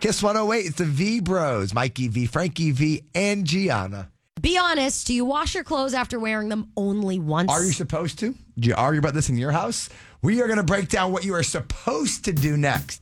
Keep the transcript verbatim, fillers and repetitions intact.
Kiss one oh eight, it's the V Bros. Mikey V, Frankie V, and Gianna. Be honest, do you wash your clothes after wearing them only once? Are you supposed to? Do you argue about this in your house? We are going to break down what you are supposed to do next.